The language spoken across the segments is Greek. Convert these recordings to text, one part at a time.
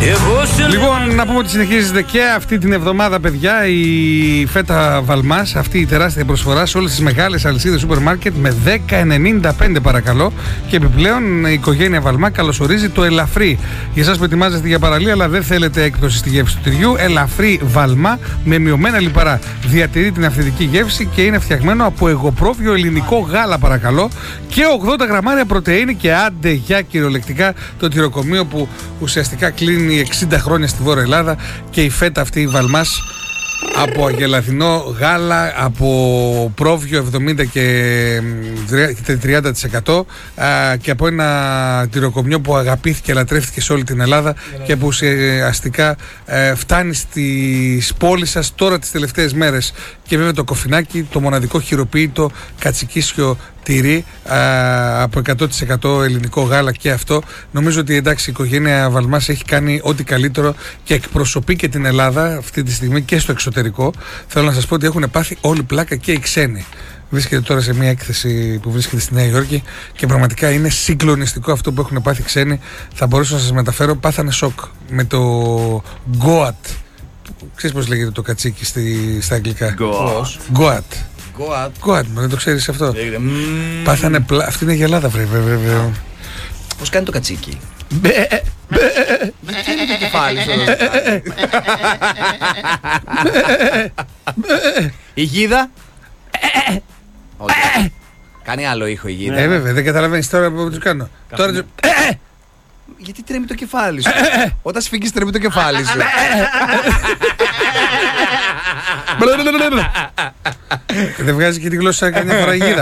Λοιπόν, να πούμε ότι συνεχίζεται και αυτή την εβδομάδα, παιδιά, η φέτα Βαλμάς, αυτή η τεράστια προσφορά σε όλες τις μεγάλες αλυσίδες σούπερ μάρκετ με 10,95 παρακαλώ. Και επιπλέον η οικογένεια Βαλμά καλωσορίζει το ελαφρύ. Για εσάς που ετοιμάζεστε για παραλία αλλά δεν θέλετε έκπτωση στη γεύση του τυριού, ελαφρύ Βαλμά με μειωμένα λιπαρά. Διατηρεί την αυθεντική γεύση και είναι φτιαγμένο από εγωπρόβιο ελληνικό γάλα, παρακαλώ. Και 80 γραμμάρια πρωτεΐνη και άντε για κυριολεκτικά το τυροκομείο που ουσιαστικά κλείνει 60 χρόνια στη Βόρεια Ελλάδα. Και η φέτα αυτή η Βαλμάς από αγελαδινό γάλα, από πρόβιο 70 και 30% και από ένα τυροκομείο που αγαπήθηκε, λατρεύτηκε σε όλη την Ελλάδα και που ουσιαστικά φτάνει στις πόλεις σας τώρα τις τελευταίες μέρες. Και βέβαια το κοφινάκι, το μοναδικό χειροποίητο κατσικίσιο τυρί από 100% ελληνικό γάλα και αυτό. Νομίζω ότι εντάξει, η οικογένεια Βαλμάς έχει κάνει ό,τι καλύτερο και εκπροσωπεί και την Ελλάδα αυτή τη στιγμή και στο εξωτερικό. Θέλω να σας πω ότι έχουν πάθει όλη πλάκα και οι ξένοι. Βρίσκεται τώρα σε μια έκθεση που βρίσκεται στη Νέα Υόρκη και πραγματικά είναι συγκλονιστικό αυτό που έχουν πάθει ξένοι. Θα μπορούσα να σας μεταφέρω, πάθανε σοκ με το Goat. Ξέρεις πώς λέγεται το κατσίκι στα αγγλικά? Goat. Goat, δεν το ξέρεις αυτό? Πάθανε αυτή είναι γελάδα, βέβαια. Πώς κάνει το κατσίκι? Τι είναι το κεφάλι σου? Η γίδα? Κάνει άλλο ήχο η γίδα. Βέβαια, δεν καταλαβαίνεις τώρα που τους κάνω. Γιατί τρέμει το κεφάλι σου? Όταν σφίγγεις τρέμει το κεφάλι σου. Δεν βγάζει και τη γλώσσα καμιά φορά η γίδα.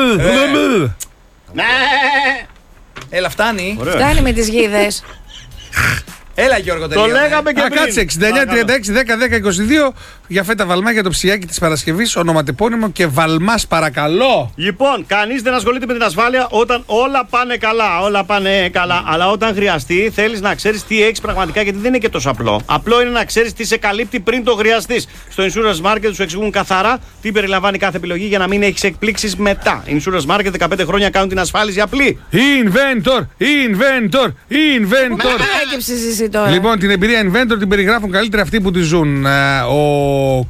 Έλα, φτάνει. Φτάνει με τις γίδες. Έλα, Γιώργο, το λέγαμε και πριν. Κάτσε, 69-36-10-10-22 για φέτα Βαλμά για το ψιάκι της Παρασκευής, ονοματεπώνυμο και Βαλμάς, παρακαλώ. Λοιπόν, κανείς δεν ασχολείται με την ασφάλεια όταν όλα πάνε καλά. Όλα πάνε καλά. Αλλά όταν χρειαστεί, θέλεις να ξέρεις τι έχεις πραγματικά, γιατί δεν είναι και τόσο απλό. Απλό είναι να ξέρεις τι σε καλύπτει πριν το χρειαστείς. Στο Insurance Market σου εξηγούν καθαρά τι περιλαμβάνει κάθε επιλογή για να μην έχεις εκπλήξεις μετά. Insurance Market 15 χρόνια κάνουν την ασφάλιση απλή. Inventor. Λοιπόν, την εμπειρία Inventor την περιγράφουν καλύτερα αυτοί που τη ζουν. Ο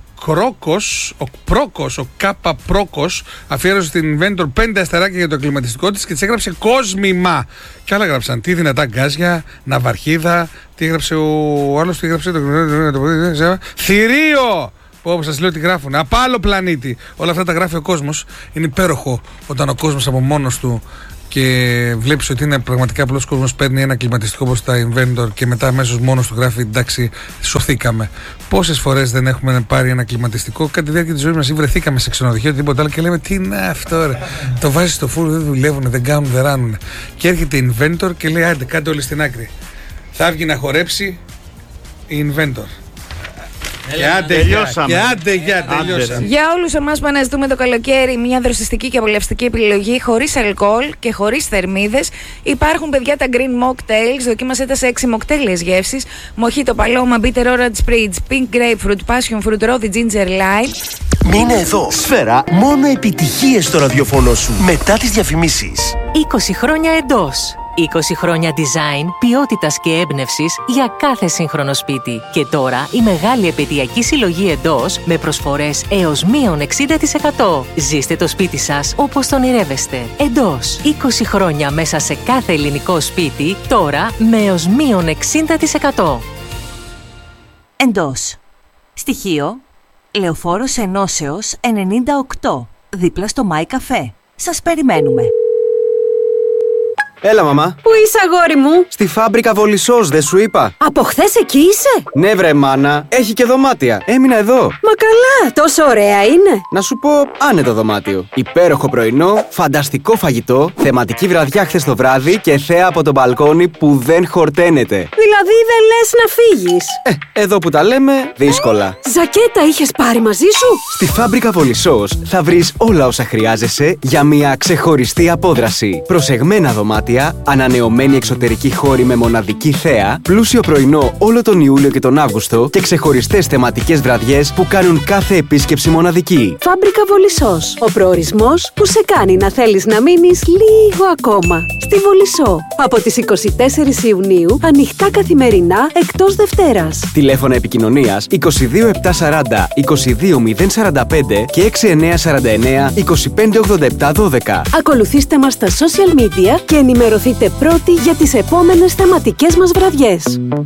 Κάπα Πρόκος αφιέρωσε στην Inventor 5 αστεράκια για το κλιματιστικό της και της έγραψε κόσμημα. Και άλλα γράψαν τι δυνατά γκάζια, ναυαρχίδα, τι έγραψε ο άλλος, τι έγραψε το θηρίο. Όπως σας λέω ότι γράφουν, από άλλο πλανήτη. Όλα αυτά τα γράφει ο κόσμος. Είναι υπέροχο όταν ο κόσμος από μόνος του και βλέπεις ότι είναι πραγματικά απλός κόσμος, παίρνει ένα κλιματιστικό όπως τα Inventor και μετά αμέσως μόνος του γράφει εντάξει, σωθήκαμε. Πόσες φορές δεν έχουμε πάρει ένα κλιματιστικό κατά τη διάρκεια της ζωής μας ή βρεθήκαμε σε ξενοδοχείο ή τίποτα άλλο και λέμε τι είναι αυτό ρε. Το βάζεις στο φούρνο, δεν δουλεύουν, δεν κάνουν, δεν ράνουν. Και έρχεται η Inventor και λέει άντε κάντε όλοι στην άκρη. Θα βγει να χορέψει η Inventor. Και άντε για τελειώσαμε. Για όλους εμάς που αναζητούμε το καλοκαίρι μια δροσιστική και απολαυστική επιλογή χωρίς αλκοόλ και χωρίς θερμίδες, υπάρχουν, παιδιά, τα Green Mocktails. Δοκίμασέ τα σε 6 μοκτέλειες γεύσεις: Mojito, Paloma, Bitter Orange Spritz, Pink Grapefruit, Passion Fruit, Rosy Ginger Lime. Μείνε εδώ. Σφαίρα, μόνο επιτυχίες στο ραδιοφωνό σου. Μετά τις διαφημίσεις. 20 χρόνια εντός. 20 χρόνια design, ποιότητας και έμπνευσης για κάθε σύγχρονο σπίτι. Και τώρα η μεγάλη επαιτειακή συλλογή εντός με προσφορές έως μείον 60%. Ζήστε το σπίτι σας όπως το ονειρεύεστε. Εντός. 20 χρόνια μέσα σε κάθε ελληνικό σπίτι, τώρα με έως μείον 60%. Εντός. Στοιχείο Λεωφόρος Ενώσεως 98, δίπλα στο My Café. Σας περιμένουμε. Έλα, μαμά. Πού είσαι, αγόρι μου? Στη φάμπρικα Βολισσός, δεν σου είπα? Από χθες εκεί είσαι? Ναι, βρε, μάνα. Έχει και δωμάτια. Έμεινα εδώ. Μα καλά, τόσο ωραία είναι. Να σου πω, άνετο δωμάτιο. Υπέροχο πρωινό, φανταστικό φαγητό, θεματική βραδιά χθες το βράδυ και θέα από το μπαλκόνι που δεν χορταίνεται. Δηλαδή δεν λες να φύγεις? Εδώ που τα λέμε, δύσκολα. Ζακέτα είχες πάρει μαζί σου? Στη φάμπρικα Βολισσός θα βρεις όλα όσα χρειάζεσαι για μια ξεχωριστή απόδραση. Προσεγμένα δωμάτια, ανανεωμένη εξωτερική χώρη με μοναδική θέα, πλούσιο πρωινό όλο τον Ιούλιο και τον Αύγουστο και ξεχωριστές θεματικές βραδιές που κάνουν κάθε επίσκεψη μοναδική. Φάμπρικα Βολισσός. Ο προορισμός που σε κάνει να θέλεις να μείνεις λίγο ακόμα. Στη Βολισσό. Από τις 24 Ιουνίου ανοιχτά καθημερινά. καθημερινά εκτός Δευτέρας. Τηλέφωνα επικοινωνίας 22740 22045 και 6949 258712. Ακολουθήστε μας στα social media και ενημερωθείτε πρώτοι για τις επόμενες θεματικές μας βραδιές.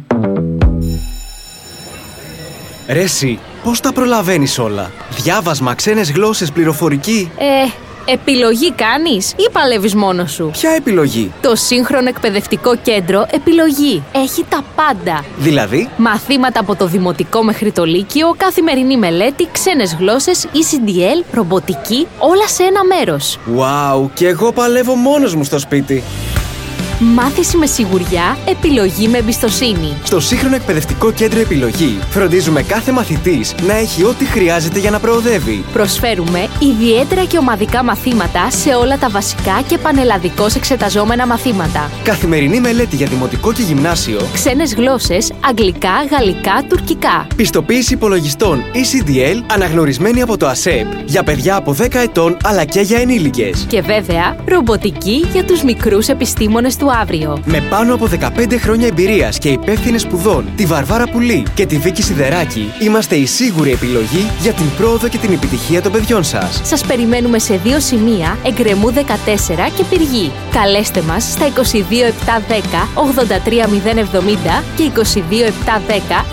Ρε εσύ, πώς τα προλαβαίνεις όλα? Διάβασμα, ξένες γλώσσες, πληροφορική. Επιλογή κάνεις ή παλεύεις μόνος σου? Ποια επιλογή? Το σύγχρονο εκπαιδευτικό κέντρο Επιλογή. Έχει τα πάντα. Δηλαδή? Μαθήματα από το δημοτικό μέχρι το λύκειο, καθημερινή μελέτη, ξένες γλώσσες, ECDL, ρομποτική, όλα σε ένα μέρος. Wow, και εγώ παλεύω μόνος μου στο σπίτι. Μάθηση με σιγουριά, επιλογή με εμπιστοσύνη. Στο σύγχρονο εκπαιδευτικό κέντρο Επιλογή φροντίζουμε κάθε μαθητής να έχει ό,τι χρειάζεται για να προοδεύει. Προσφέρουμε ιδιαίτερα και ομαδικά μαθήματα σε όλα τα βασικά και πανελλαδικώς εξεταζόμενα μαθήματα. Καθημερινή μελέτη για δημοτικό και γυμνάσιο. Ξένες γλώσσες, αγγλικά, γαλλικά, τουρκικά. Πιστοποίηση υπολογιστών ECDL αναγνωρισμένη από το ΑΣΕΠ για παιδιά από 10 ετών αλλά και για ενήλικες. Και βέβαια, ρομποτική για τους μικρούς επιστήμονες του αύριο. Με πάνω από 15 χρόνια εμπειρίας και υπεύθυνες σπουδών, τη Βαρβάρα Πουλή και τη Βίκη Σιδεράκη, είμαστε η σίγουρη επιλογή για την πρόοδο και την επιτυχία των παιδιών σας. Σας περιμένουμε σε 2 σημεία, Εγκρεμού 14 και Πυργή. Καλέστε μας στα 22710 83070 και 22710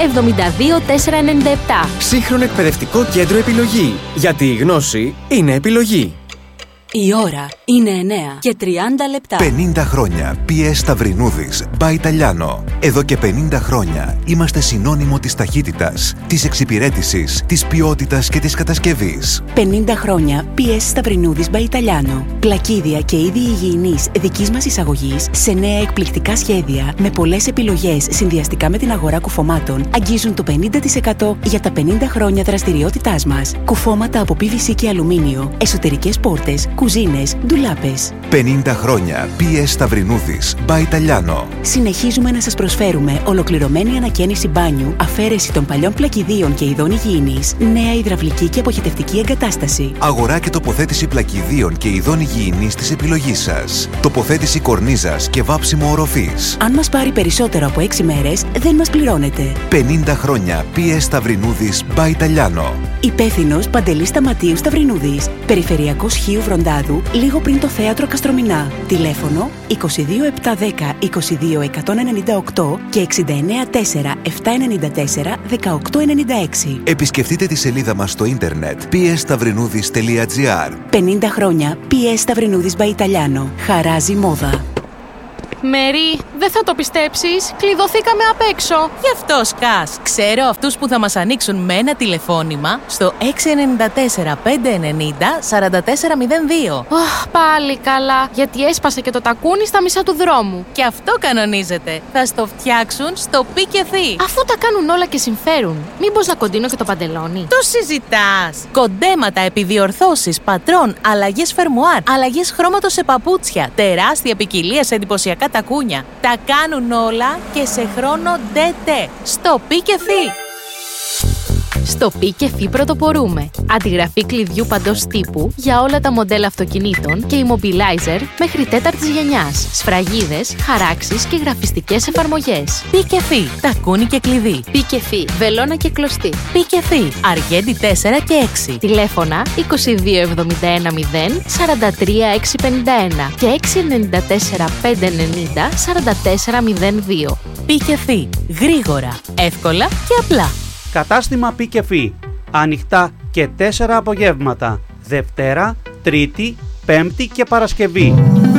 72497. Σύγχρονο εκπαιδευτικό κέντρο Επιλογή. Γιατί η γνώση είναι επιλογή. Η ώρα είναι 9 και 30 λεπτά. 50 χρόνια PS Σταυρινούδης by Italiano. Εδώ και 50 χρόνια είμαστε συνώνυμο της ταχύτητας, της εξυπηρέτησης, της ποιότητας και της κατασκευής. 50 χρόνια PS Σταυρινούδης by Italiano. Πλακίδια και είδη υγιεινής δικής μας εισαγωγής σε νέα εκπληκτικά σχέδια με πολλές επιλογές συνδυαστικά με την αγορά κουφωμάτων αγγίζουν το 50% για τα 50 χρόνια δραστηριότητάς μας. Κουφώματα από PVC και αλουμίνιο, εσωτερικές πόρτες, κουζίνες, ντουλάπες. 50 χρόνια PS Σταυρινούδης by Italiano. Συνεχίζουμε να σας προσφέρουμε ολοκληρωμένη ανακαίνιση μπάνιου, αφαίρεση των παλιών πλακιδίων και ειδών υγιεινής, νέα υδραυλική και αποχετευτική εγκατάσταση. Αγορά και τοποθέτηση πλακιδίων και ειδών υγιεινής της επιλογής σας. Τοποθέτηση κορνίζας και βάψιμο οροφής. Αν μας πάρει περισσότερο από 6 μέρες, δεν μας πληρώνετε. 50 χρόνια PS Σταυρινούδης by Italiano. Υπεύθυνος Παντελής Σταματίου Σταυρινούδης. Περιφερειακός Χίου Βροντάδου, λίγο πριν το θέατρο Καστρομηνά. Τηλέφωνο 22710 22198 και 694 794 1896. Επισκεφτείτε τη σελίδα μας στο ίντερνετ psstavrinudis.gr. 50 χρόνια PS Σταυρινούδης by Italiano. Χαράζει μόδα. Μέρι, δεν θα το πιστέψεις, κλειδωθήκαμε απ' έξω. Γι' αυτό σκάς. Ξέρω αυτούς που θα μας ανοίξουν με ένα τηλεφώνημα στο 694 590 4402. Πάλι καλά, γιατί έσπασε και το τακούνι στα μισά του δρόμου. Και αυτό κανονίζεται. Θα στο φτιάξουν στο Πικεφί. Αφού τα κάνουν όλα και συμφέρουν, μήπως να κοντίνω και το παντελόνι? Το συζητάς. Κοντέματα, επιδιορθώσεις, πατρών, αλλαγές φερμουάρ, αλλαγές χρώματος σε παπούτσια, τεράστια ποικιλία σε εντυπωσιακά τακούνια. Τα κάνουν όλα και σε χρόνο ντετέ. Στο Πικεφί. Στο Πικεφί πρωτοπορούμε. Αντιγραφή κλειδιού παντός τύπου για όλα τα μοντέλα αυτοκινήτων και immobilizer μέχρι 4ης γενιάς. Σφραγίδες, χαράξεις και γραφιστικές εφαρμογές. Πικεφί. Τακούνι και κλειδί. Πικεφί. Βελόνα και κλωστή. Πικεφί. Αργέντη 4 και 6. Τηλέφωνα 2271 0 43 651 και 694 590 44 02. Πικεφί. Γρήγορα, εύκολα και απλά. Κατάστημα Πικεφί. Ανοιχτά και 4 απογεύματα. Δευτέρα, Τρίτη, Πέμπτη και Παρασκευή.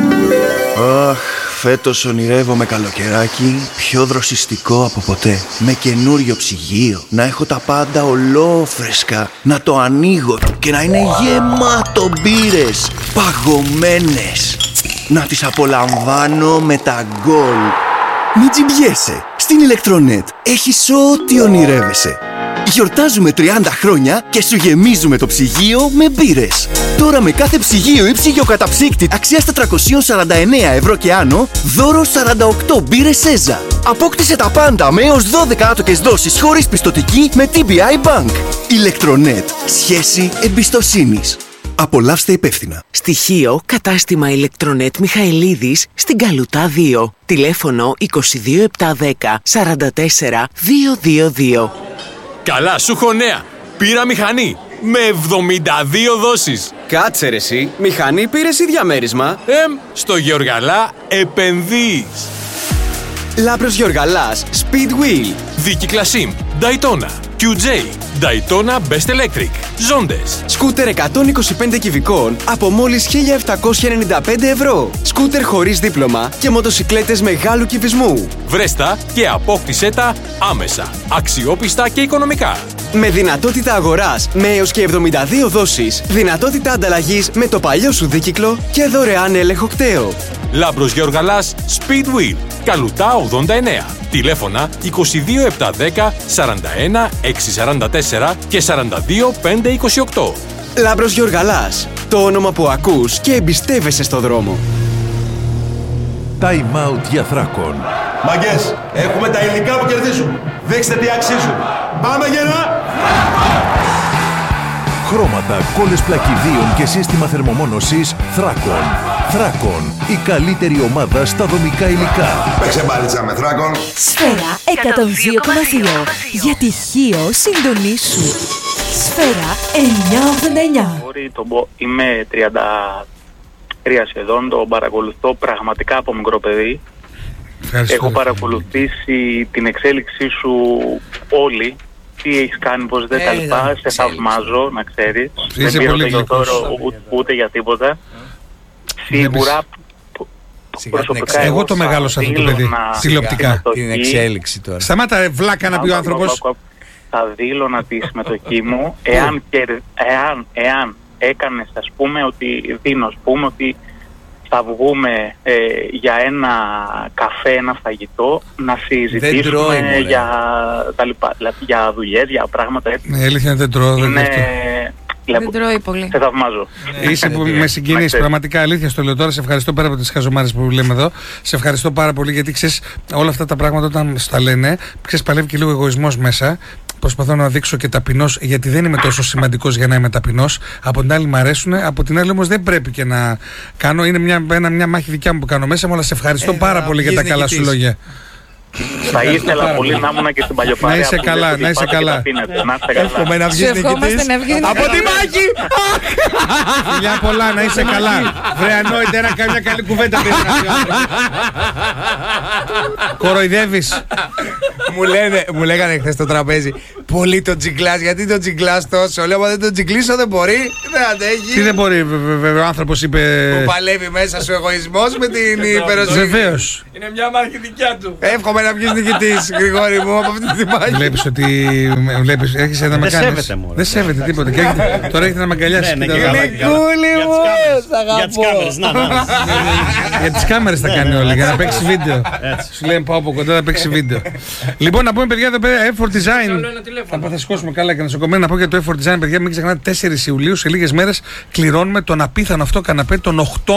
Αχ, φέτος ονειρεύομαι καλοκαιράκι πιο δροσιστικό από ποτέ. Με καινούριο ψυγείο, να έχω τα πάντα ολόφρεσκα, να το ανοίγω και να είναι γεμάτο μπύρες, παγωμένες. Να τις απολαμβάνω με τα γκολ. Μην τζιμπιέσαι. Στην Ηλεκτρονέτ έχεις ό,τι ονειρεύεσαι. Γιορτάζουμε 30 χρόνια και σου γεμίζουμε το ψυγείο με μπύρες. Τώρα με κάθε ψυγείο ή ψυγειοκαταψύκτη αξίας 449 ευρώ και άνω, δώρο 48 μπύρες Σέζα. Απόκτησε τα πάντα με έως 12 άτοκες δόσεις χωρίς πιστωτική με TBI Bank. Ηλεκτρονέτ. Σχέση εμπιστοσύνης. Απολαύστε υπεύθυνα. Στοιχείο κατάστημα Ηλεκτρονέτ Μιχαηλίδης στην Καλουτά 2. Τηλέφωνο 22710 44 222. Καλά, σου έχω νέα. Πήρα μηχανή με 72 δόσεις. Κάτσε ρε εσύ, μηχανή πήρες ή διαμέρισμα? Στο Γεωργαλά επενδύεις. Λάμπρος Γεωργαλάς, Speedwheel. Δίκυκλα SIM, Daytona, QJ, Daytona Best Electric, Zondes. Σκούτερ 125 κυβικών από μόλις 1.795 ευρώ. Σκούτερ χωρίς δίπλωμα και μοτοσικλέτες μεγάλου κυβισμού. Βρέστα και απόκτησέ τα άμεσα, αξιόπιστα και οικονομικά. Με δυνατότητα αγοράς με έως και 72 δόσεις, δυνατότητα ανταλλαγής με το παλιό σου δίκυκλο και δωρεάν έλεγχο κταίο. Λάμπρος Γεωργαλάς, Speedwheel, Καλουτά 89. Τηλέφωνα 22710 41 644 και 42 528. Λάμπρος Γεωργαλάς, το όνομα που ακούς και εμπιστεύεσαι στο δρόμο. Time out για Θράκον. Μαγκές, έχουμε τα υλικά που κερδίζουν. Δείξτε τι αξίζουν. Πάμε γερά! Χρώματα, κόλλες πλακιδίων και σύστημα θερμομόνωσης Θράκον. Θράκον, η καλύτερη ομάδα στα δομικά υλικά. Παίξε μπάλιτσα με Θράκον. Σφαίρα 102,2. Για τυχείο συντονίσου. Σφαίρα 989. Είμαι 33 σχεδόν, το παρακολουθώ πραγματικά από μικρό παιδί. Έχω παρακολουθήσει την εξέλιξή σου όλη. Τι έχεις κάνει, πώς δεν τα λοιπά. Σε θαυμάζω, να ξέρεις. Είσαι δεν πολύ γλυκός. ούτε για τίποτα. Σίγουρα προσωπικά εγώ το μεγάλωσα αυτό το παιδί. Τηλεοπτικά. Την εξέλιξη τώρα. Σταμάτα βλάκα να πει ο άνθρωπος. Θα δήλωνα τη συμμετοχή μου εάν έκανες, ας πούμε, ότι θα βγούμε για ένα καφέ, ένα φαγητό, να συζητήσουμε για τα λοιπά, για δουλειές, για πράγματα έτσι. Η αλήθεια είναι δεν τρώω. Δεν τρώει πολύ. Σε θαυμάζω. Είσαι που με συγκινείς, πραγματικά αλήθεια στο λέω τώρα. Σε ευχαριστώ πέρα από τις χαζομάρες που λέμε εδώ. Σε ευχαριστώ πάρα πολύ γιατί ξέρεις όλα αυτά τα πράγματα όταν στα λένε, ξέρεις παλεύει και λίγο εγωισμός μέσα. Προσπαθώ να δείξω και ταπεινός, γιατί δεν είμαι τόσο σημαντικός για να είμαι ταπεινός. Από την άλλη μου αρέσουν, από την άλλη όμως δεν πρέπει και να κάνω. Είναι μια μάχη δικιά μου που κάνω μέσα μου, αλλά σε ευχαριστώ πάρα πολύ για τα καλά σου λόγια. Θα ήθελα πολύ να ήμουν και στην Παλιοπάρια. Να είσαι καλά, να είσαι καλά. Εύχομαι να βγεις νικητής από τη μάχη. Φιλιά πολλά, να είσαι καλά. Βρε ανόητε, να κάνει μια καλή κουβέντα. Κοροϊδεύεις. Μου λέγανε χθες στο τραπέζι, πολύ το τζιγκλάς, γιατί το τζιγκλάς τόσο? Λέω, μα δεν το τζιγκλίσω δεν μπορεί, δεν αντέχει. Τι δεν μπορεί, ο άνθρωπος είπε. Που παλεύει μέσα σου εγωισμός με την υπεροσύνη. Βεβαίως. Είναι μια μάχη δικιά του. Εύχομαι να βγεις νικητής, Γρηγόρη μου, από αυτή τη μάχη. Βλέπεις ότι. Έρχεσαι να με κάνεις. Δεν σέβεται τίποτα. Τώρα έχετε να με αγκαλιάσει. Γλυκούλη μου, για τις κάμερες, για τις κάμερες θα κάνει όλοι, για να παίξει βίντεο. Σου λέει πάω από κοντά να παίξει βίντεο. Λοιπόν, να πούμε παιδιά εδώ πέρα, Effort Design. Θα σηκώσουμε καλά και να σηκωμένω. Να πω για το Effort Design, παιδιά, μην ξεχνάτε 4 Ιουλίου, σε λίγες μέρες κληρώνουμε τον απίθανο αυτό καναπέ των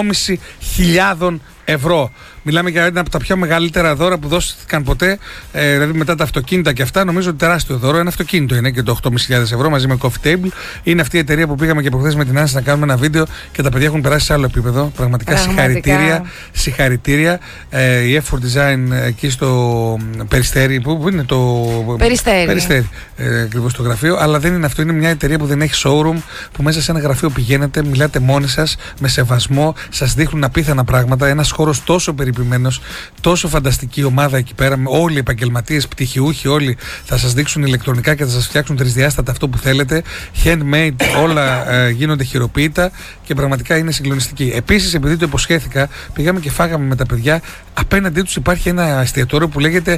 8.500 ευρώ. Μιλάμε για ένα από τα πιο μεγαλύτερα δώρα που δώστηκαν ποτέ, δηλαδή μετά τα αυτοκίνητα και αυτά. Νομίζω ότι τεράστιο δώρο. Ένα αυτοκίνητο είναι και το 8.500 ευρώ μαζί με Coffee Table. Είναι αυτή η εταιρεία που πήγαμε και προχθές με την Άνση να κάνουμε ένα βίντεο και τα παιδιά έχουν περάσει σε άλλο επίπεδο. Πραγματικά συγχαρητήρια. Η Effort Design εκεί στο Περιστέρι, που είναι το. Περιστέρι. Ακριβώς το γραφείο. Αλλά δεν είναι αυτό. Είναι μια εταιρεία που δεν έχει showroom, που μέσα σε ένα γραφείο πηγαίνετε, μιλάτε μόνοι σας, με σεβασμό, σας δείχνουν απίθανα πράγματα. Ένας χώρος τόσο περιποιημένος, τόσο φανταστική ομάδα εκεί πέρα, με όλοι οι επαγγελματίες, πτυχιούχοι, όλοι θα σας δείξουν ηλεκτρονικά και θα σας φτιάξουν τρισδιάστατα αυτό που θέλετε. Handmade, όλα γίνονται χειροποίητα και πραγματικά είναι συγκλονιστική. Επίσης, επειδή το υποσχέθηκα, πήγαμε και φάγαμε με τα παιδιά. Απέναντί τους υπάρχει ένα εστιατόριο που λέγεται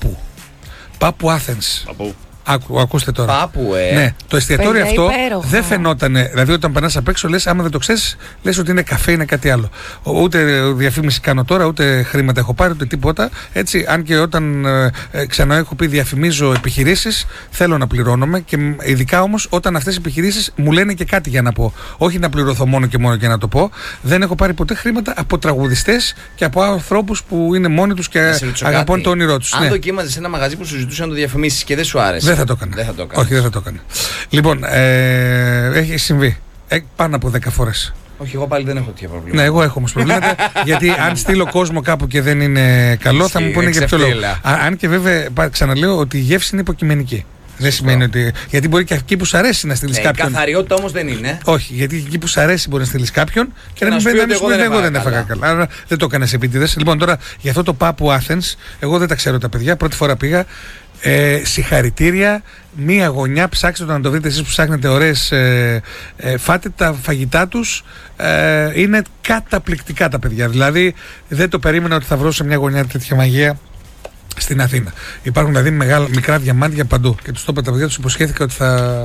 Πάπου Athens. Ακούστε τώρα. Πάπου, Ναι, το εστιατόριο αυτό υπέροχο. δεν φαινόταν. Δηλαδή, όταν περνάς απ' έξω, λες, άμα δεν το ξέρεις, λες ότι είναι καφέ, είναι κάτι άλλο. Ούτε διαφήμιση κάνω τώρα, ούτε χρήματα έχω πάρει, ούτε τίποτα. Έτσι, αν και όταν ξανά έχω πει διαφημίζω επιχειρήσεις, θέλω να πληρώνομαι και ειδικά όμως όταν αυτές οι επιχειρήσεις μου λένε και κάτι για να πω. Όχι να πληρωθώ μόνο και για να το πω. Δεν έχω πάρει ποτέ χρήματα από τραγουδιστές και από ανθρώπους που είναι μόνοι τους και αγαπούν το όνειρό τους. Αν δοκίμαζες ένα μαγαζί που σου ζητούσαν να το διαφημίσεις και δεν σου άρεσε. Δεν θα το έκανα. Όχι, δεν θα το έκανα. Λοιπόν, έχει συμβεί. Πάνω από 10 φορές. Όχι, εγώ πάλι δεν έχω τέτοια προβλήματα. Ναι, εγώ έχω όμως προβλήματα. Γιατί αν στείλω κόσμο κάπου και δεν είναι καλό, θα μου πούνε για ποιο λόγο. Αν και βέβαια, ξαναλέω ότι η γεύση είναι υποκειμενική. Δεν σημαίνει ότι. Γιατί μπορεί και εκεί που σου αρέσει να στείλει κάποιον. Η καθαριότητα όμως δεν είναι. Όχι, γιατί εκεί που σου αρέσει μπορεί να στείλει κάποιον και να μην πει ότι εγώ δεν έφαγα καλά. Άρα δεν το έκανε επίτηδες. Λοιπόν, τώρα για αυτό το Πάπου Athens, εγώ δεν τα ξέρω τα παιδιά. Πρώτη φορά πήγα. Συγχαρητήρια. Μία γωνιά, ψάξτε το να το βρείτε εσείς που ψάχνετε ωραίες. Φάτε τα φαγητά τους. Είναι καταπληκτικά τα παιδιά. Δηλαδή δεν το περίμενα ότι θα βρω σε μια γωνιά τέτοια μαγεία στην Αθήνα. Υπάρχουν δηλαδή μικρά διαμάντια παντού. Και τους το είπα τα παιδιά, τους υποσχέθηκα ότι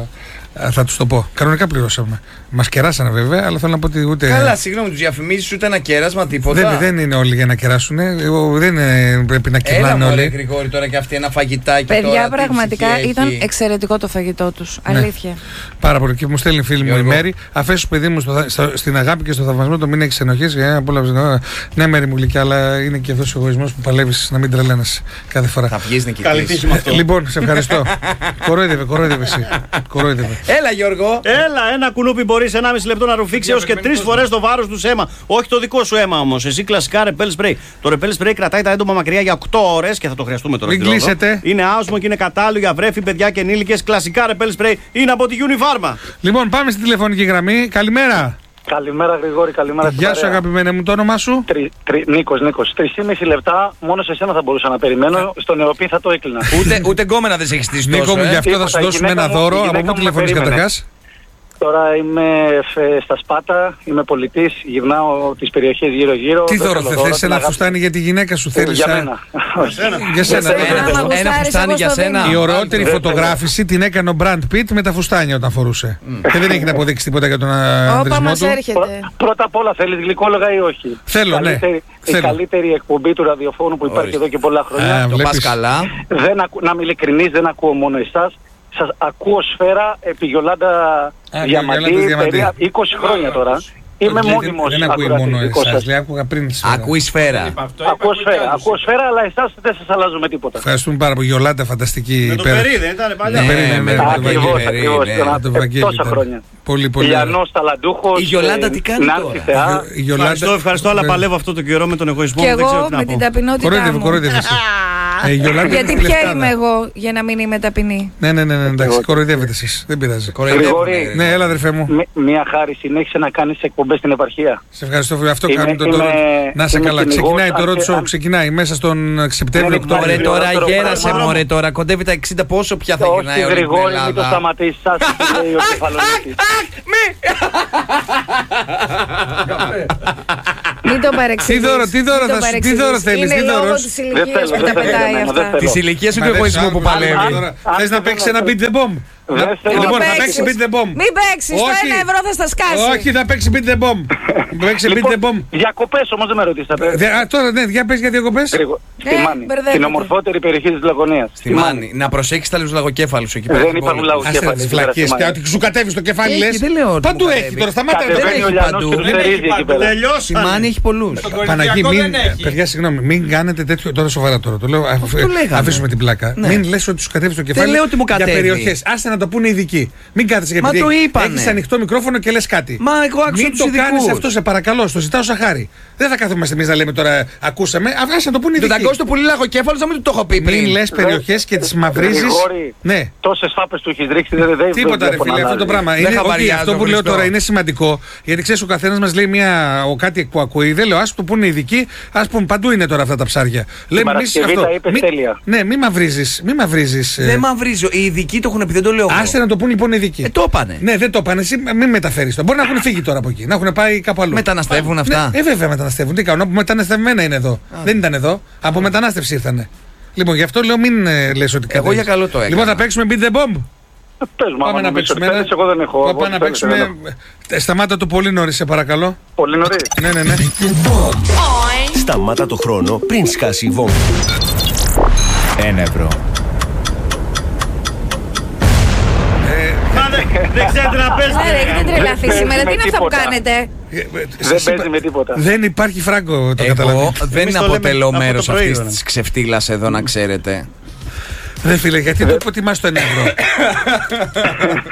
θα τους το πω. Κανονικά πληρώσαμε. Μας κεράσανε βέβαια, αλλά θέλω να πω ότι ούτε. Καλά, συγγνώμη, τους διαφημίζεις ούτε ένα κέρασμα, τίποτα. Δεν είναι όλοι για να κεράσουν. Δεν πρέπει να κερνάνε όλοι. Γρηγόρη, τώρα και αυτή ένα φαγητάκι. Παιδιά, πραγματικά ήταν εξαιρετικό το φαγητό τους. Αλήθεια. Ναι. Πάρα πολύ. Και μου στέλνει φίλη μου η Μέρη, αφέσου παιδί μου στην αγάπη και στο θαυμασμό το μην έχεις ενοχές. Ναι, Μέρη μου γλυκιά, αλλά είναι και αυτός ο εγωισμός που παλεύεις να μην τρελαίνεσαι κάθε φορά. Θα βγεις νικητής. Καλή τύχη με αυτό. Λοιπόν, σε ευχαριστώ. Κορόιδευε εσύ. Έλα, Γιώργο. Έλα, ένα κουνούπι μπορεί σε 1,5 λεπτό να ρουφήξει έως και 3 φορές το βάρος του σε αίμα. Όχι το δικό σου αίμα όμως. Εσύ κλασικά ρεπέλ σπρέι. Το ρεπέλ σπρέι κρατάει τα έντομα μακριά για 8 ώρες και θα το χρειαστούμε τώρα. Μην κλείσετε. Είναι άοσμο και είναι κατάλληλο για βρέφη, παιδιά και ενήλικες. Κλασικά ρεπέλ σπρέι είναι από τη Unifarma. Λοιπόν, πάμε στην τηλεφωνική γραμμή. Καλημέρα. Καλημέρα, Γρηγόρη, καλημέρα. Γεια σου, αγαπημένε μου, το όνομά σου. Νίκος. 3,5 λεπτά μόνο σε σένα θα μπορούσα να περιμένω. Στον Εωπή θα το έκλεινα. Ούτε γκόμενα δεν σε έχει στήσει τόσο. Νίκο μου, γι' αυτό θα σου δώσουμε ένα δώρο. Από πού τηλεφωνείς καταρχάς? Τώρα είμαι στα Σπάτα, είμαι πολιτής, γυρνάω τις περιοχές γύρω-γύρω. Τι δώρο θες, ένα φουστάνι για τη γυναίκα σου θέλεις? Για μένα. Για σένα. Ένα φουστάνι για σένα. Η ωραιότερη φωτογράφηση την έκανε ο Brad Pitt με τα φουστάνια όταν φορούσε. Και δεν έχει να αποδείξει τίποτα για τον ανδρισμό του. Πρώτα απ' όλα θέλεις γλυκόλογα ή όχι? Θέλω, ναι. Η καλύτερη εκπομπή του ραδιοφώνου που υπάρχει εδώ και πολλά χρόνια. Το πας καλά. Να είμαι ειλικρινής, δεν ακούω μόνο εσάς. Σας ακούω Σφαίρα επί Γιολάντα Διαμαντή 20 χρόνια τώρα. Είμαι μόνιμος. Δεν ακούει μόνο εσάς, λέει άκουγα πριν τη Σφαίρα. Ακούει Σφαίρα. Ακούω Σφαίρα, αλλά εσάς δεν σας αλλάζω με τίποτα. Ευχαριστούμε πάρα πολύ. Γιολάντα, φανταστική. Με το Περί, δεν ήταν παλιά? Ακριβώς, τόσα χρόνια. Πολύ, πολύ. Λιανός, Ταλαντούχος. Η Γιολάντα τι κάνει τώρα? Ευχαριστώ, αλλά παλεύω αυτό το καιρό με τον εγωισμό. Και εγώ με την ταπεινότητά μου. Γιατί ποια είμαι εγώ για να μην είμαι ταπεινή? Ναι, εντάξει, κοροϊδεύετε εσείς. Δεν πειράζει. Ναι, έλα αδερφέ μου. Μία χάρη, συνέχισε να κάνεις εκπομπές στην επαρχία. Σε ευχαριστώ φίλε. Αυτό κάνουμε το τώρα. Να σε καλά. Ξεκινάει το ρότσο, ξεκινάει μέσα στον Σεπτέμβριο-Οκτώβριο. Μωρέ τώρα γέρασε, μωρέ τώρα. Κοντεύει τα 60, πόσο πια θα γυρνάει όλη την Ελλάδα? Μην το σταματήσεις, σας λέει ο κεφαλονίτης. Μην το παρεξηγείς. Τι δώρο θέλεις? Είναι λόγω της ηλικίας που τα πετάει αυτά. Της ηλικίας του εγωισμού που παλεύει. Θες να παίξεις ένα beat the bomb? Λοιπόν, θα παίξει beat the bomb. Μην παίξεις, το 1 ευρώ θα στα σκάσει. Όχι, θα παίξει beat the bomb. Διακοπές όμως δεν με ρωτήσατε. Τώρα ναι, για πες για διακοπές. Στη Μάνη, την ομορφότερη περιοχή της Λαγωνίας. Στη Μάνη, να προσέχεις τα λαγοκέφαλους εκεί πέρα. Δεν υπάρχουν λαγοκέφαλοι. Και ότι σου κατέβεις το κεφάλι λες. Παντού έχει τώρα, σταμάτα. Δεν έχει παντού. Στη Μάνη έχει πολλούς. Παναγί, παιδιά συγγνώμη, μην κάνετε τέτοιο. Τώρα σοβαρά τώρα το λέω. Αφήσουμε την πλάκα. Μην λες ότι σου κατέβεις το κεφάλι για περιοχές. Να το πούνε ειδικοί. Μην κάθεσαι γιατί έχεις ανοιχτό μικρόφωνο και λες κάτι. Μα εγώ άκουσα μην το κάνεις αυτό, σε παρακαλώ. Στο ζητάω σαν χάρη. Δεν θα κάθομαστε εμείς να λέμε τώρα ακούσαμε. Ας να το πούνε ειδικοί. Το ταγκώσει το πολύ λαγοκέφαλος να μην το έχω πει πριν. Μην λες περιοχές και τις μαυρίζεις. Ναι. Τόσες φάπες του έχεις ρίξει. Δεν τίποτα ρε φίλε, αυτό το πράγμα. Αυτό που λέω τώρα είναι σημαντικό. Γιατί ξέρεις ο καθένας μας λέει κάτι που ακούει. Δεν λέω ας το πούνε ειδικοί. Ας πούμε παντού είναι τώρα αυτά τα ψάρια. Λέμε εμείς αυτό. Ναι, μην μαυρίζεις. Δεν μαυρίζω. Οι ειδικοί το έχουν πει, δεν το λέω. Άστε να το πούν λοιπόν οι ειδικοί. Το πάνε. Ναι, δεν το πάνε. Εσύ μην μεταφέρεις το. Μπορεί να έχουν φύγει τώρα από εκεί, να έχουν πάει κάπου αλλού. Μεταναστεύουν αυτά. Ναι, βέβαια μεταναστεύουν. Τι κάνουν, από μεταναστευμένα είναι εδώ. Δεν ήταν εδώ. Από μετανάστευση ήρθανε. Λοιπόν, γι' αυτό λέω μην λες ότι εγώ για καλό το έκανα. Λοιπόν, θα παίξουμε beat the bomb. Πάμε να παίξουμε. Εγώ δεν έχω. Πάμε να παίξουμε. Σταμάτα το πολύ νωρίς, σε παρακαλώ. Πολύ νωρίς. Ναι. Σταμάτα το χρόνο πριν σκάσει η βόμβα. 1 ευρώ. Δεν ξέρετε να παίζετε. Έχετε τρελαθεί σήμερα. Τι είναι αυτά που κάνετε? Δεν παίζει με τίποτα. Δεν υπάρχει φράγκο, το καταλαβαίνω. Δεν αποτελώ μέρος αυτής της ξεφτύλας εδώ, να ξέρετε. Ρε φίλε, γιατί το υποτιμάς το 1 ευρώ?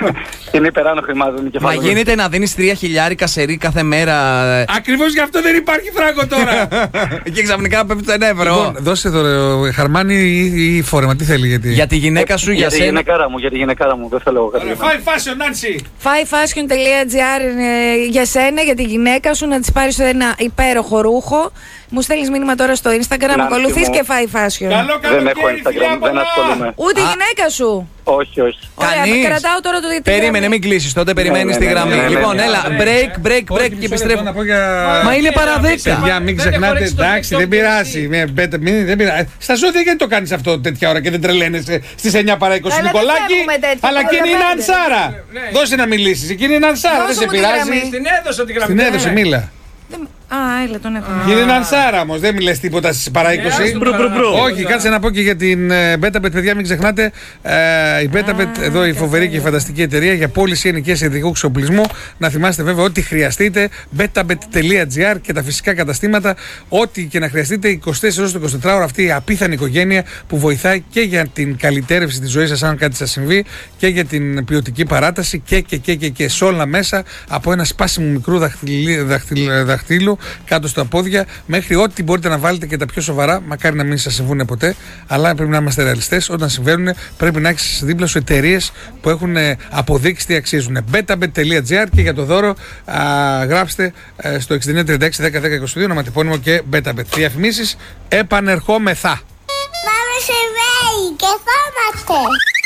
Είναι υπεράνω χρημάτων. Μα γίνεται να δίνεις 3.000 σερί κάθε μέρα. Ακριβώς γι' αυτό δεν υπάρχει φράγκο τώρα. Και ξαφνικά πέφτει το 1 ευρώ. Λοιπόν, δώσε τώρα Χαρμάνι ή φόρεμα, τι θέλει για τη γυναίκα σου, για σένα. Για τη γυναίκα μου, δεν θέλω κάτι. 5 Fashion, Nancy. 5fashion.gr για σένα, για τη γυναίκα σου, να της πάρεις ένα υπέροχο ρούχο. Μου στέλνεις μήνυμα τώρα στο Instagram, ακολουθείς και 5 Fashion. Δεν έχω Instagram, δεν ασχολούμαι. Ούτε η γυναίκα σου. Όχι. Ωραία, κρατάω τώρα το διαιτητή. Περίμενε, μην κλείσεις, τότε περιμένεις τη γραμμή. Λοιπόν, έλα, break και επιστρέφω. Μα είναι παρά 10. Παιδιά, μην ξεχνάτε, εντάξει, δεν πειράζει. Στα ζώδια γιατί το κάνεις αυτό τέτοια ώρα και δεν τρελαίνεσαι στις 9 παρά 20 Νικολάκη. Αλλά εκείνη είναι Ανσάρα. Δώσε να μιλήσεις. Εκείνη είναι Ανσάρα, δεν σε πειράζει. Την έδωσε τη γραμμή. Την έδωσε, μίλα. Έλα, τον έχω. Είναι Ανσάρα όμως, δεν μιλες τίποτα στις παρά 20. Όχι, κάτσε να πω και για την BetaBet, παιδιά, μην ξεχνάτε. Η BetaBet, εδώ η φοβερή και η φανταστική εταιρεία για πώληση ενοικίας ειδικού εξοπλισμού. Να θυμάστε βέβαια ό,τι χρειαστείτε. BetaBet.gr και τα φυσικά καταστήματα. Ό,τι και να χρειαστείτε, 24 ώρες το 24ωρο, αυτή η απίθανη οικογένεια που βοηθάει και για την καλυτέρευση της ζωής σας, αν κάτι σας συμβεί, και για την ποιοτική παράταση και σε όλα μέσα, από ένα σπάσιμο μικρού δαχτύλου κάτω στα πόδια, μέχρι ό,τι μπορείτε να βάλετε και τα πιο σοβαρά. Μακάρι να μην σας συμβούν ποτέ, αλλά πρέπει να είμαστε ρεαλιστές. Όταν συμβαίνουν, πρέπει να έχεις δίπλα σου εταιρείες που έχουν αποδείξει τι αξίζουν. BetaBet.gr και για το δώρο γράψτε στο 6936-101022 ονοματεπώνυμο και BetaBet. Διαφημίσεις, επανερχόμεθα. Πάμε σε βέη και φόμαστε.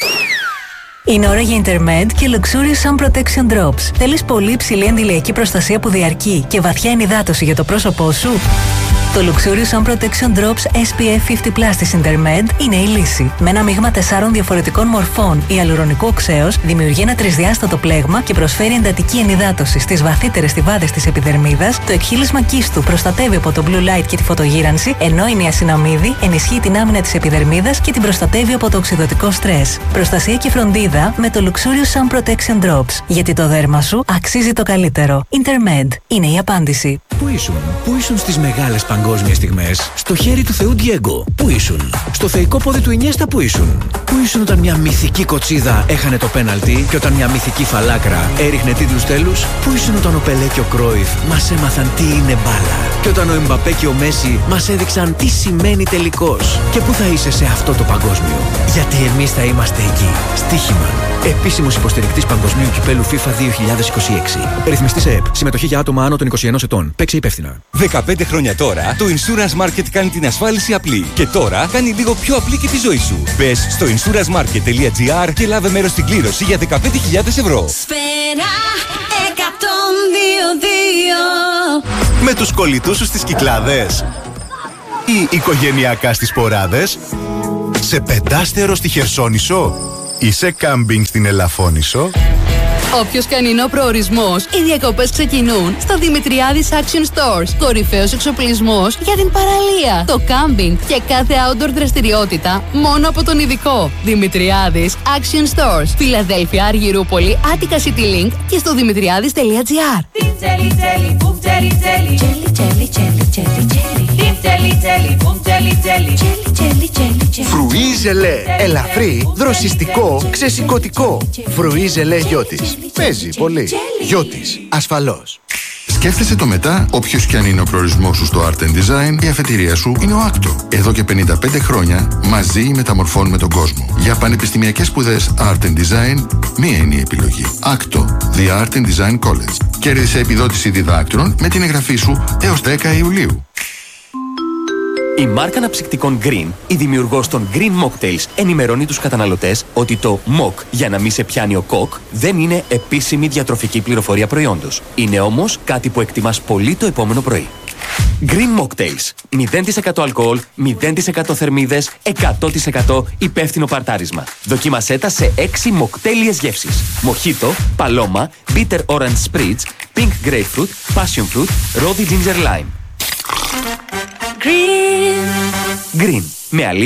Είναι ώρα για Intermed και Luxurious Sun Protection Drops. Θέλεις πολύ υψηλή αντιλιακή προστασία που διαρκεί και βαθιά ενυδάτωση για το πρόσωπό σου? Το Luxurious Sun Protection Drops SPF 50+ της Intermed είναι η λύση. Με ένα μείγμα 4 διαφορετικών μορφών ιαλουρονικού οξέως δημιουργεί ένα τρισδιάστατο πλέγμα και προσφέρει εντατική ενυδάτωση στις βαθύτερες στιβάδες της επιδερμίδας. Το εκχύλισμα κίστου προστατεύει από το blue light και τη φωτογύρανση, ενώ η νιασιναμίδη ενισχύει την άμυνα της επιδερμίδας και την προστατεύει από το οξυδωτικό στρες. Προστασία και φροντίδα με το Luxurious Sun Protection Drops. Γιατί το δέρμα σου αξίζει το καλύτερο. Intermed είναι η απάντηση. Πού ήσουν στις μεγάλες παγκόσμιες στιγμές? Στο χέρι του Θεού Ντιέγκο. Πού ήσουν? Στο θεϊκό πόδι του Ινιέστα. Πού ήσουν? Πού ήσουν όταν μια μυθική κοτσίδα έχανε το πέναλτι και όταν μια μυθική φαλάκρα έριχνε τίτλους τέλους? Πού ήσουν όταν ο Πελέ και ο Κρόιφ μας έμαθαν τι είναι μπάλα? Και όταν ο Εμπαπέ και ο Μέση μας έδειξαν τι σημαίνει τελικός? Και πού θα είσαι σε αυτό το παγκόσμιο? Γιατί εμείς θα είμαστε εκεί. Στοίχημα. Επίσημος υποστηρικτής Παγκοσμίου Κυπέλου FIFA 2026. Ρυθμιστή σε ΕΠ. Συμμετοχή για άτομα άνω των 21 ετών. Παίξε υπεύθυνα. 15 χρόνια τώρα το Insurance Market κάνει την ασφάλιση απλή. Και τώρα κάνει λίγο πιο απλή και τη ζωή σου. Μπες στο insurancemarket.gr και λάβε μέρος στην κλήρωση για 15.000 ευρώ. Σφαίρα 102,2. Με τους κολλητούς σου στις Κυκλάδες ή οικογενειακά στις Ποράδες, σε πεντάστερο στη Χερσόνησο ή σε κάμπινγκ στην Ελαφώνησο. Όποιος και αν είναι ο προορισμός, οι διακοπές ξεκινούν στο Δημητριάδης Action Stores. Κορυφαίος εξοπλισμός για την παραλία, το κάμπινγκ και κάθε outdoor δραστηριότητα μόνο από τον ειδικό. Δημητριάδης Action Stores. Φιλαδέλφια, Αργυρούπολη, Άττικα City Link και στο δημητριάδης.gr. Φρουί ζελέ. Ελαφρύ, δροσιστικό, ξεσηκωτικό. Φρουί ζελέ Γιώτης. Παίζει πολύ. Γιώτης, ασφαλώς. Σκέφτεσαι το μετά, όποιος κι αν είναι ο προορισμός σου στο Art and Design, η αφετηρία σου είναι ο Άκτο. Εδώ και 55 χρόνια μαζί μεταμορφώνουμε τον κόσμο. Για πανεπιστημιακές σπουδές Art and Design, μία είναι η επιλογή. Άκτο, The Art and Design College. Κέρδισε επιδότηση διδάκτρων με την εγγραφή σου έως 10 Ιουλίου. Η μάρκα αναψυκτικών Green, η δημιουργός των Green Mocktails, ενημερώνει τους καταναλωτές ότι το Mock, για να μην σε πιάνει ο κοκ, δεν είναι επίσημη διατροφική πληροφορία προϊόντος. Είναι όμως κάτι που εκτιμάς πολύ το επόμενο πρωί. Green Mocktails. 0% αλκοόλ, 0% θερμίδες, 100% υπεύθυνο παρτάρισμα. Δοκίμασέ τα σε 6 μοκτέλιες γεύσεις. Μοχίτο, παλώμα, bitter orange spritz, pink grapefruit, passion fruit, rosy ginger lime. Green. Με αλήθειες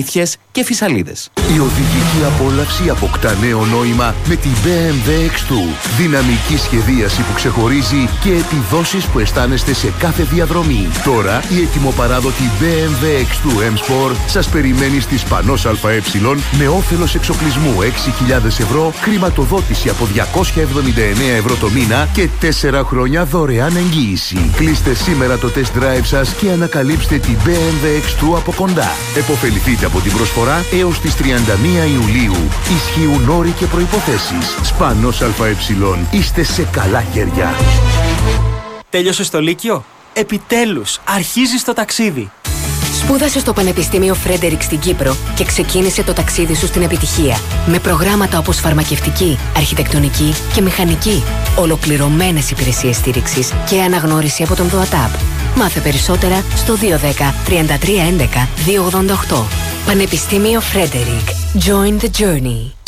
και φυσαλίδες. Η οδηγική απόλαυση αποκτά νέο νόημα με την BMW X2. Δυναμική σχεδίαση που ξεχωρίζει και επιδόσεις που αισθάνεστε σε κάθε διαδρομή. Τώρα η ετοιμοπαράδοτη BMW X2 M Sport σας περιμένει στη Σπανός ΑΕ με όφελος εξοπλισμού 6.000 ευρώ, χρηματοδότηση από 279 ευρώ το μήνα και 4 χρόνια δωρεάν εγγύηση. Κλείστε σήμερα το test drive σας και ανακαλύψτε την BMW X2 από κοντά. Εποφεληθείτε από την προσφορά έως τις 31 Ιουλίου. Ισχύουν όροι και προϋποθέσεις. Σπανός ΑΕ. Είστε σε καλά χέρια. Τέλειωσες το Λύκειο? Επιτέλους, αρχίζεις το ταξίδι. Σπούδασε στο Πανεπιστήμιο Φρέντερικ στην Κύπρο και ξεκίνησε το ταξίδι σου στην επιτυχία. Με προγράμματα όπως φαρμακευτική, αρχιτεκτονική και μηχανική. Ολοκληρωμένες υπηρεσίες στήριξης και αναγνώριση από τον ΔΟΑΤΑΠ. Μάθε περισσότερα στο 210 33 11 288. Πανεπιστήμιο Φρέντερικ. Join the journey.